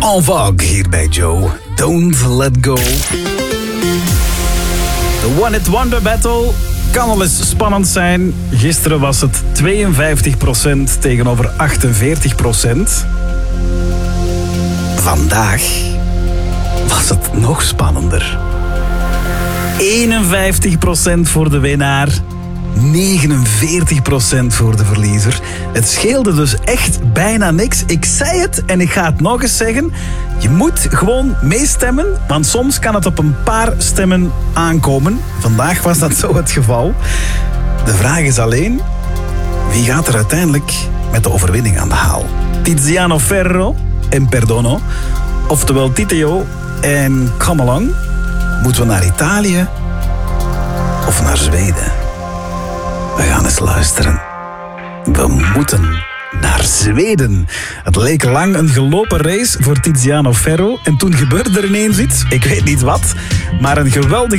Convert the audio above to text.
En vogue hier bij Joe. Don't let go. De One Hit Wonder Battle kan al eens spannend zijn. Gisteren was het 52% tegenover 48%. Vandaag was het nog spannender. 51% voor de winnaar. 49% voor de verliezer. Het scheelde dus echt bijna niks. Ik zei het en ik ga het nog eens zeggen. Je moet gewoon meestemmen, want soms kan het op een paar stemmen aankomen. Vandaag was dat zo het geval. De vraag is alleen, wie gaat er uiteindelijk met de overwinning aan de haal? Tiziano Ferro en Perdono, oftewel Titeo en Come Along. Moeten we naar Italië of naar Zweden? We gaan eens luisteren. We moeten naar Zweden. Het leek lang een gelopen race voor Tiziano Ferro. En toen gebeurde er ineens iets. Ik weet niet wat. Maar een geweldig